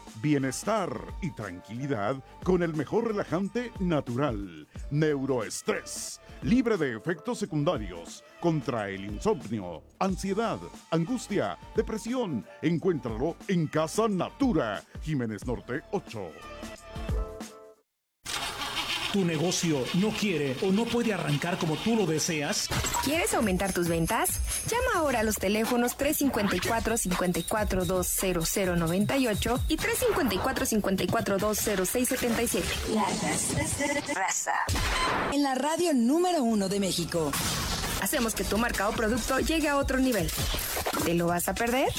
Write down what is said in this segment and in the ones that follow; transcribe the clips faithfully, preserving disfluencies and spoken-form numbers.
bienestar y tranquilidad con el mejor relajante natural. Neuroestrés, libre de efectos secundarios, contra el insomnio, ansiedad, angustia, depresión. Encuéntralo en Casa Natura, Jiménez Norte ocho. ¿Tu negocio no quiere o no puede arrancar como tú lo deseas? ¿Quieres aumentar tus ventas? Llama ahora a los teléfonos tres cinco cuatro, cinco cuatro dos, cero cero nueve ocho y tres cinco cuatro, cinco cuatro dos, cero seis siete siete. La raza, raza. En la radio número uno de México. Hacemos que tu marca o producto llegue a otro nivel. ¿Te lo vas a perder?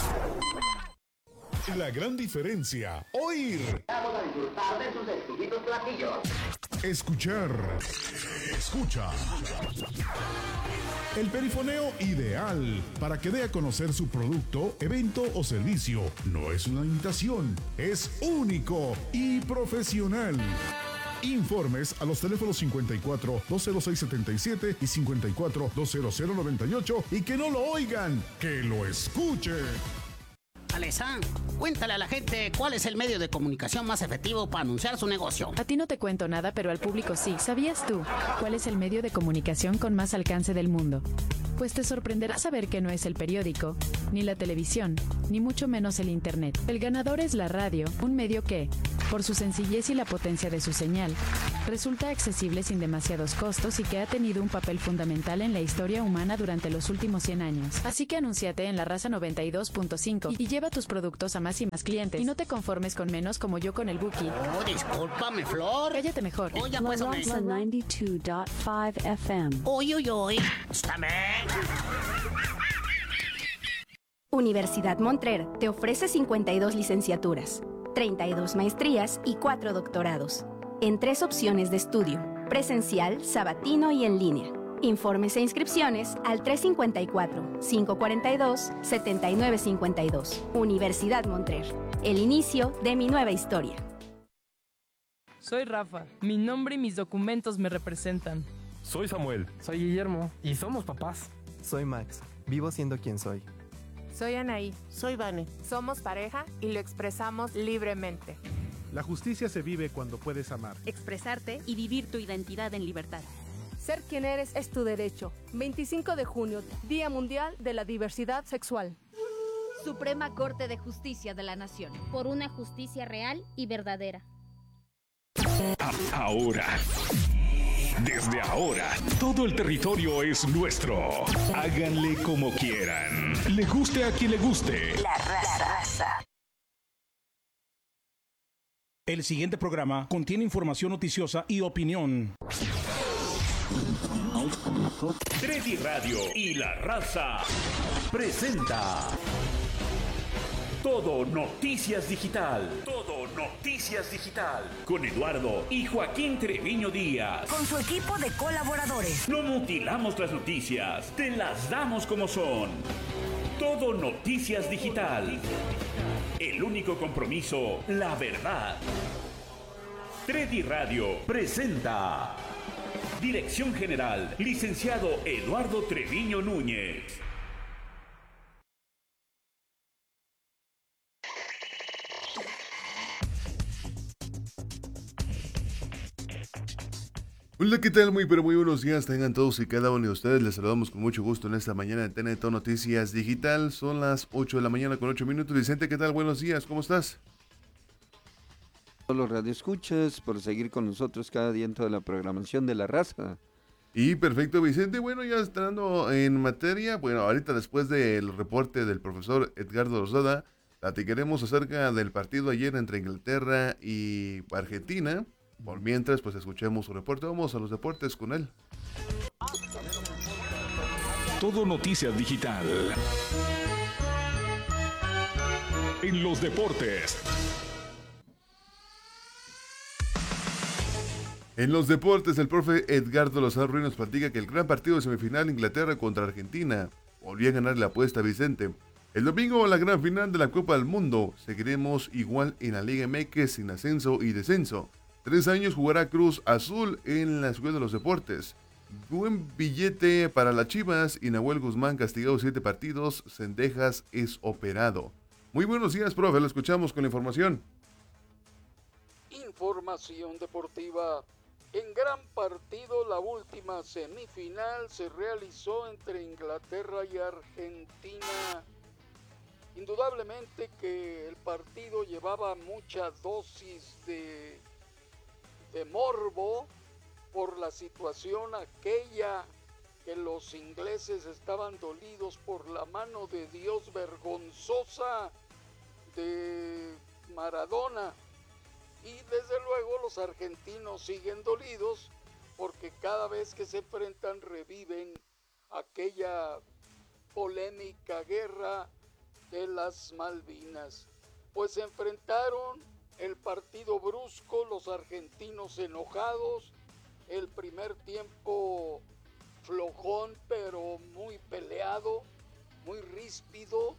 La gran diferencia. Oír. Vamos a disfrutar de sus exquisitos platillos. Escuchar. Escucha. El perifoneo ideal para que dé a conocer su producto, evento o servicio. No es una imitación, es único y profesional. Informes a los teléfonos cincuenta y cuatro, dos cero seis setenta y siete y cincuenta y cuatro, dos cero cero noventa y ocho y que no lo oigan, que lo escuchen. Alesa, cuéntale a la gente cuál es el medio de comunicación más efectivo para anunciar su negocio. A ti no te cuento nada, pero al público sí. ¿Sabías tú cuál es el medio de comunicación con más alcance del mundo? Pues te sorprenderá saber que no es el periódico, ni la televisión, ni mucho menos el internet. El ganador es la radio, un medio que, por su sencillez y la potencia de su señal, resulta accesible sin demasiados costos y que ha tenido un papel fundamental en la historia humana durante los últimos cien años. Así que anúnciate en La Raza noventa y dos punto cinco y lleva tus productos a más y más clientes. Y no te conformes con menos como yo con el Buki. Oh, discúlpame, Flor. Cállate mejor. Oh, ya pues, La Raza noventa y dos punto cinco F M. Uy, uy, uy. Estáme. Universidad Montrer te ofrece cincuenta y dos licenciaturas, treinta y dos maestrías y cuatro doctorados, en tres opciones de estudio, presencial, sabatino y en línea. Informes e inscripciones al tres cinco cuatro, cinco cuatro dos, siete nueve cinco dos. Universidad Montrer, el inicio de mi nueva historia. Soy Rafa, mi nombre y mis documentos me representan. Soy Samuel. Soy Guillermo. Y somos papás. Soy Max, vivo siendo quien soy. Soy Anaí. Soy Vane. Somos pareja y lo expresamos libremente. La justicia se vive cuando puedes amar, expresarte y vivir tu identidad en libertad. Ser quien eres es tu derecho. veinticinco de junio, Día Mundial de la Diversidad Sexual. Suprema Corte de Justicia de la Nación. Por una justicia real y verdadera. Ahora. Desde ahora, todo el territorio es nuestro. Háganle como quieran. Le guste a quien le guste. La raza. El siguiente programa contiene información noticiosa y opinión. Tredi Radio y La Raza presenta Todo Noticias Digital. Todo Noticias Digital. Con Eduardo y Joaquín Treviño Díaz. Con su equipo de colaboradores. No mutilamos las noticias, te las damos como son. Todo Noticias Digital. El único compromiso, la verdad. Tredi Radio presenta. Dirección General, licenciado Eduardo Treviño Núñez. Hola, ¿qué tal? Muy pero muy buenos días tengan todos y cada uno de ustedes. Les saludamos con mucho gusto en esta mañana de T N T Noticias Digital. Son las ocho de la mañana con ocho minutos. Vicente, ¿qué tal? Buenos días, ¿cómo estás? Todos los radioescuchas por seguir con nosotros cada día dentro de la programación de La Raza. Y perfecto, Vicente. Bueno, ya entrando en materia, bueno, ahorita después del reporte del profesor Edgardo Lozada, platicaremos acerca del partido ayer entre Inglaterra y Argentina. Por mientras, pues escuchemos su reporte. Vamos a los deportes con él. Todo Noticias Digital. En los deportes. En los deportes, el profe Edgardo Lozada Ruiz nos platica que el gran partido de semifinal Inglaterra contra Argentina volvió a ganar la apuesta, Vicente. El domingo, la gran final de la Copa del Mundo. Seguiremos igual en la Liga M X sin ascenso y descenso. Tres años jugará Cruz Azul en la Ciudad de los Deportes. Buen billete para las Chivas y Nahuel Guzmán castigado siete partidos. Cendejas es operado. Muy buenos días, profe, lo escuchamos con la información. Información deportiva. En gran partido, la última semifinal se realizó entre Inglaterra y Argentina. Indudablemente que el partido llevaba mucha dosis de, de morbo por la situación aquella que los ingleses estaban dolidos por la mano de Dios vergonzosa de Maradona. Y desde luego los argentinos siguen dolidos porque cada vez que se enfrentan reviven aquella polémica guerra de las Malvinas. Pues se enfrentaron, el partido brusco, los argentinos enojados, el primer tiempo flojón pero muy peleado, muy ríspido.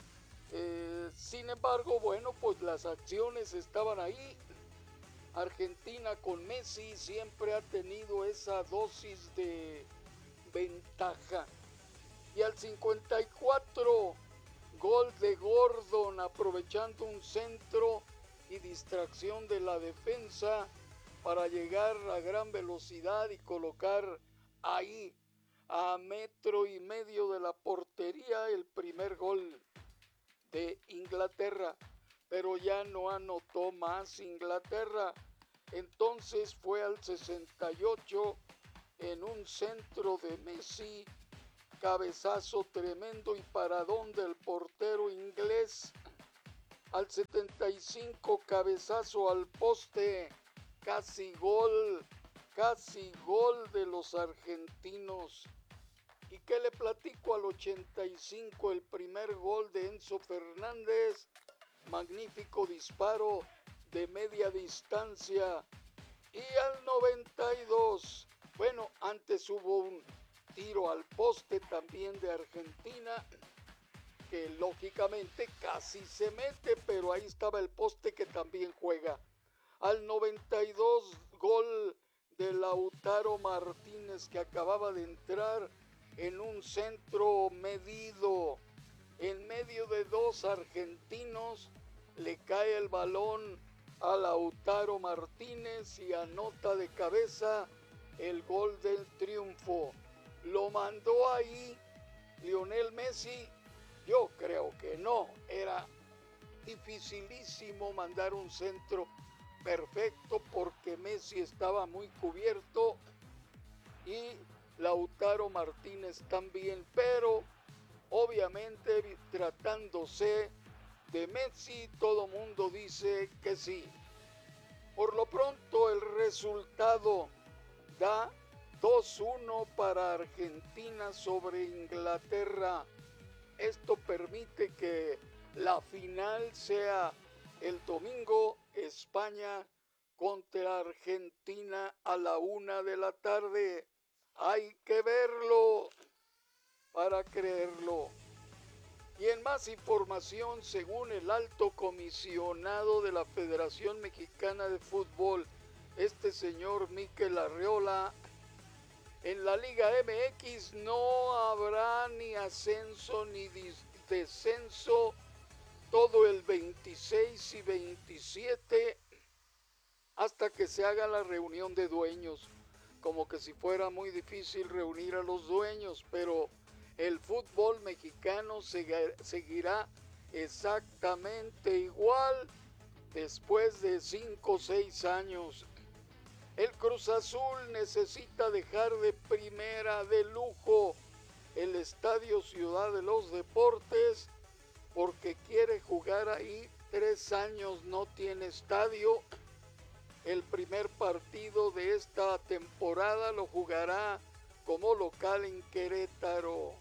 Eh, sin embargo, bueno, pues las acciones estaban ahí. Argentina con Messi siempre ha tenido esa dosis de ventaja. Y al cincuenta y cuatro, gol de Gordon aprovechando un centro y distracción de la defensa para llegar a gran velocidad y colocar ahí a metro y medio de la portería el primer gol de Inglaterra. Pero ya no anotó más Inglaterra. Entonces fue al sesenta y ocho en un centro de Messi, cabezazo tremendo y paradón del portero inglés. Al setenta y cinco, cabezazo al poste, casi gol, casi gol de los argentinos. ¿Y qué le platico? Al ochenta y cinco, el primer gol de Enzo Fernández. Magnífico disparo de media distancia. Y al noventa y dos, bueno, antes hubo un tiro al poste también de Argentina, que lógicamente casi se mete, pero ahí estaba el poste que también juega. Al noventa y dos, gol de Lautaro Martínez, que acababa de entrar en un centro medido. En medio de dos argentinos, le cae el balón a Lautaro Martínez y anota de cabeza el gol del triunfo. ¿Lo mandó ahí Lionel Messi? Yo creo que no. Era dificilísimo mandar un centro perfecto porque Messi estaba muy cubierto y Lautaro Martínez también, pero obviamente tratándose de Messi, todo mundo dice que sí. Por lo pronto el resultado da dos uno para Argentina sobre Inglaterra. Esto permite que la final sea el domingo, España contra Argentina a la una de la tarde. Hay que verlo para creerlo. Y en más información, según el alto comisionado de la Federación Mexicana de Fútbol, este señor Mikel Arriola, en la Liga M X no habrá ni ascenso ni descenso todo el veintiséis y veintisiete hasta que se haga la reunión de dueños. Como que si fuera muy difícil reunir a los dueños, pero el fútbol mexicano seguirá exactamente igual después de cinco o seis años. El Cruz Azul necesita dejar de primera de lujo el Estadio Ciudad de los Deportes porque quiere jugar ahí. Tres años no tiene estadio. El primer partido de esta temporada lo jugará como local en Querétaro.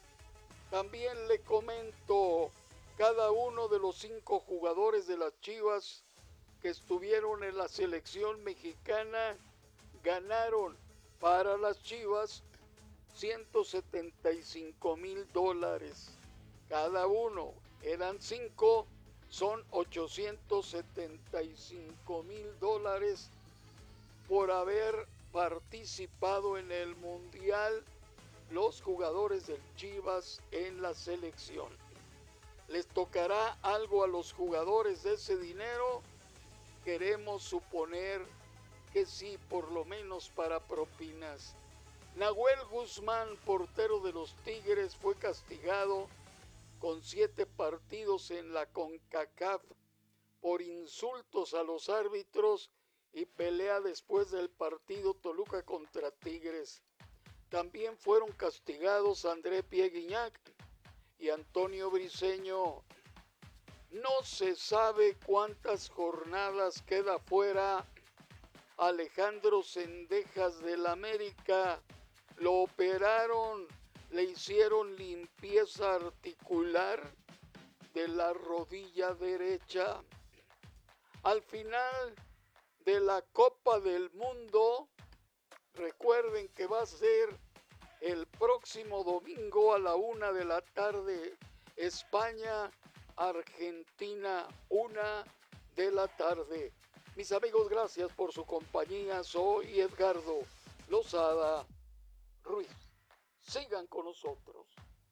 También le comento, cada uno de los cinco jugadores de las Chivas que estuvieron en la selección mexicana ganaron para las Chivas ciento setenta y cinco mil dólares. Cada uno, eran cinco, son ochocientos setenta y cinco mil dólares por haber participado en el Mundial los jugadores del Chivas en la selección. ¿Les tocará algo a los jugadores de ese dinero? Queremos suponer que sí, por lo menos para propinas. Nahuel Guzmán, portero de los Tigres, fue castigado con siete partidos en la CONCACAF por insultos a los árbitros y pelea después del partido Toluca contra Tigres. También fueron castigados André Pierre Guignac y Antonio Briseño. No se sabe cuántas jornadas queda fuera Alejandro Cendejas del América. Lo operaron, le hicieron limpieza articular de la rodilla derecha. Al final de la Copa del Mundo, recuerden que va a ser el próximo domingo a la una de la tarde, España, Argentina, una de la tarde. Mis amigos, gracias por su compañía. Soy Edgardo Lozada Ruiz. Sigan con nosotros.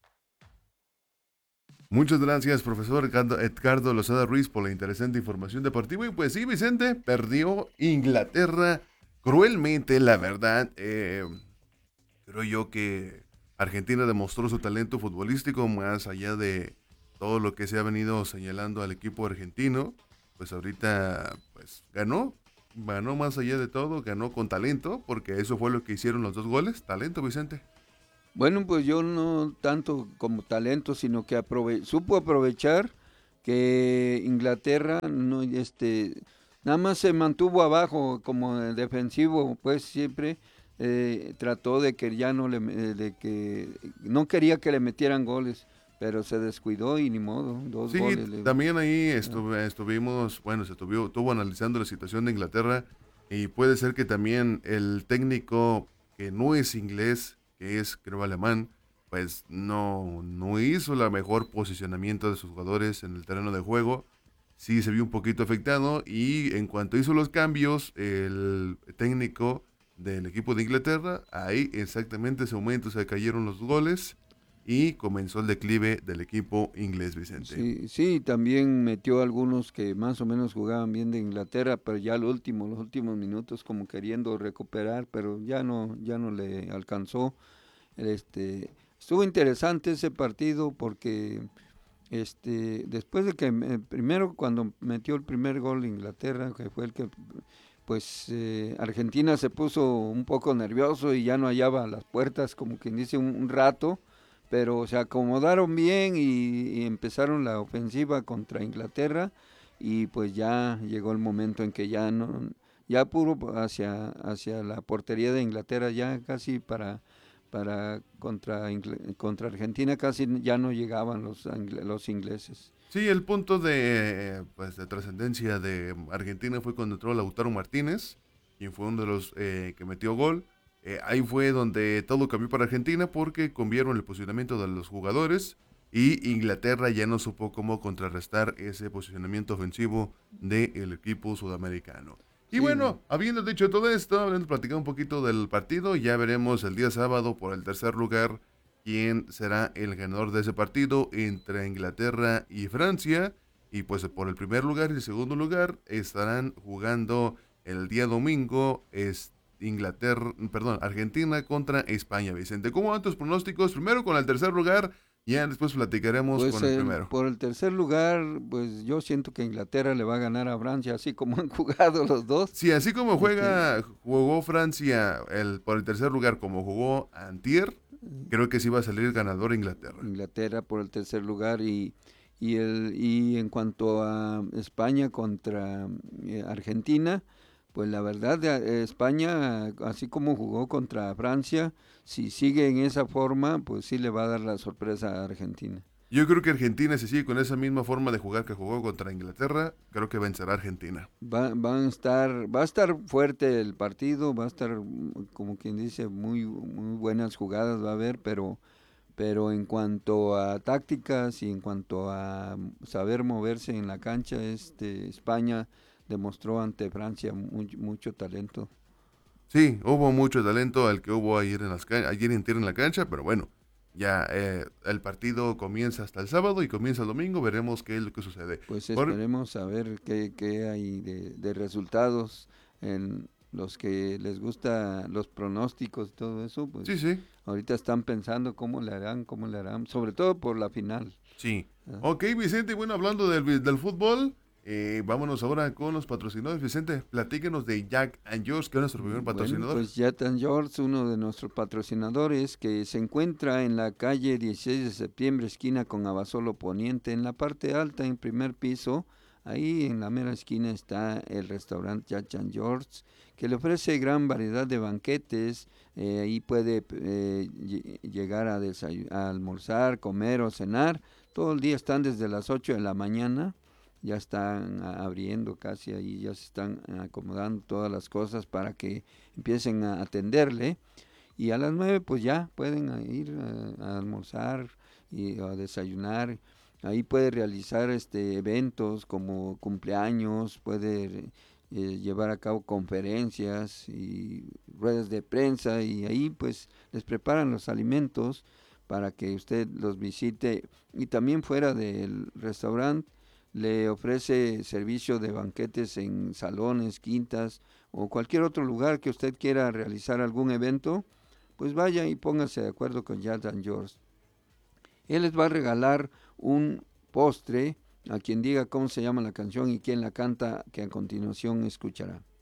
Muchas gracias, profesor Edgardo Lozada Ruiz, por la interesante información deportiva. Y pues sí, Vicente, perdió Inglaterra cruelmente, la verdad. Eh, creo yo que Argentina demostró su talento futbolístico más allá de todo lo que se ha venido señalando al equipo argentino. Pues ahorita pues ganó, ganó más allá de todo, ganó con talento, porque eso fue lo que hicieron los dos goles. Talento, Vicente. Bueno, pues yo no tanto como talento, sino que aprove- supo aprovechar que Inglaterra no, este, nada más se mantuvo abajo como defensivo, pues siempre eh, trató de que ya no le, de que no quería que le metieran goles, pero se descuidó y ni modo, dos sí, goles. Le... también ahí estuve, estuvimos, bueno, se estuvo, estuvo analizando la situación de Inglaterra y puede ser que también el técnico que no es inglés, que es creo alemán, pues no, no hizo el mejor posicionamiento de sus jugadores en el terreno de juego. Sí se vio un poquito afectado y en cuanto hizo los cambios, el técnico del equipo de Inglaterra, ahí exactamente ese momento se cayeron los goles y comenzó el declive del equipo inglés, Vicente. Sí, sí, también metió algunos que más o menos jugaban bien de Inglaterra, pero ya al último, los últimos minutos como queriendo recuperar, pero ya no, ya no le alcanzó. Este, estuvo interesante ese partido porque este, después de que eh, primero cuando metió el primer gol Inglaterra, que fue el que pues eh, Argentina se puso un poco nervioso y ya no hallaba las puertas, como quien dice, un, un rato, pero se acomodaron bien y, y empezaron la ofensiva contra Inglaterra y pues ya llegó el momento en que ya no, ya puro hacia, hacia la portería de Inglaterra, ya casi para, para contra, contra Argentina casi ya no llegaban los, los ingleses. Sí, el punto de, pues, de trascendencia de Argentina fue cuando entró Lautaro Martínez, quien fue uno de los eh, que metió gol. Eh, ahí fue donde todo cambió para Argentina porque cambiaron el posicionamiento de los jugadores y Inglaterra ya no supo cómo contrarrestar ese posicionamiento ofensivo del equipo sudamericano. Y sí, bueno, habiendo dicho todo esto, habiendo platicado un poquito del partido, ya veremos el día sábado por el tercer lugar quién será el ganador de ese partido entre Inglaterra y Francia. Y pues por el primer lugar y el segundo lugar estarán jugando el día domingo este Inglaterra, perdón, Argentina contra España, Vicente. ¿Cómo van tus pronósticos? Primero con el tercer lugar, ya después platicaremos pues con el, el primero. Por el tercer lugar, pues yo siento que Inglaterra le va a ganar a Francia, así como han jugado los dos. Sí, así como juega, este... jugó Francia el, por el tercer lugar, como jugó antier, creo que sí va a salir ganador Inglaterra. Inglaterra por el tercer lugar y, y, el, y en cuanto a España contra eh, Argentina, pues la verdad, de España, así como jugó contra Francia, si sigue en esa forma, pues sí le va a dar la sorpresa a Argentina. Yo creo que Argentina, si sigue con esa misma forma de jugar que jugó contra Inglaterra, creo que vencerá a Argentina. Va, van a estar, va a estar fuerte el partido, va a estar, como quien dice, muy, muy buenas jugadas va a haber, pero, pero en cuanto a tácticas y en cuanto a saber moverse en la cancha, este España demostró ante Francia mucho, mucho talento. Sí, hubo mucho talento al que hubo ayer en, las can- ayer en tierra en la cancha, pero bueno, ya eh, el partido comienza hasta el sábado y comienza el domingo, veremos qué es lo que sucede. Pues Por- esperemos a ver qué, qué hay de, de resultados en los que les gusta los pronósticos y todo eso, pues Sí, sí. ahorita están pensando cómo le harán, cómo le harán, sobre todo por la final. Sí. Ah. Ok, Vicente, bueno, hablando del, del fútbol, eh, vámonos ahora con los patrocinadores. Vicente, platíquenos de Jack and Jones, que es nuestro primer patrocinador. Bueno, pues Jack and George, uno de nuestros patrocinadores, que se encuentra en la calle dieciséis de septiembre, esquina con Abasolo Poniente, en la parte alta, en primer piso. Ahí en la mera esquina está el restaurante Jack and George, que le ofrece gran variedad de banquetes. Eh, ahí puede eh, lle- llegar a, desayu- a almorzar, comer o cenar. Todo el día están desde las ocho de la mañana. Ya están a- abriendo casi ahí, ya se están acomodando todas las cosas para que empiecen a atenderle. Y a las nueve pues ya pueden a ir a, a almorzar y a desayunar. Ahí puede realizar este eventos como cumpleaños, puede eh, llevar a cabo conferencias y ruedas de prensa, y ahí pues les preparan los alimentos para que usted los visite. Y también fuera del restaurante le ofrece servicio de banquetes en salones, quintas o cualquier otro lugar que usted quiera realizar algún evento, pues vaya y póngase de acuerdo con Jack and George. Él les va a regalar un postre a quien diga cómo se llama la canción y quién la canta, que a continuación escuchará.